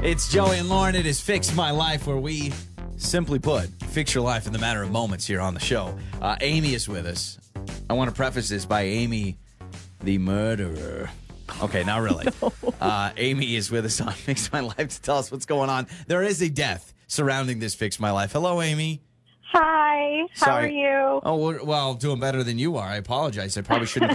It's Joey and Lauren. It is Fix My Life, where we, simply put, fix your life in the matter of moments here on the show. Amy is with us. I want to preface this by Amy, the murderer. Okay, not really. No. Amy is with us on Fix My Life to tell us what's going on. There is a death surrounding this Fix My Life. Hello, Amy. Hi, how are Sorry. you? Oh, well, doing better than you are. I apologize. I probably shouldn't have